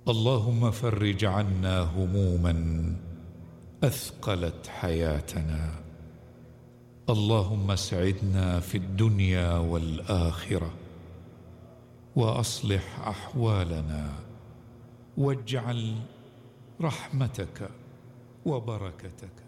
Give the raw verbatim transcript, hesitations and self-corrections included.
اللهم فرج عنا هموما أثقلت حياتنا. اللهم اسعدنا في الدنيا والآخرة، وأصلح أحوالنا، واجعل رحمتك وبركتك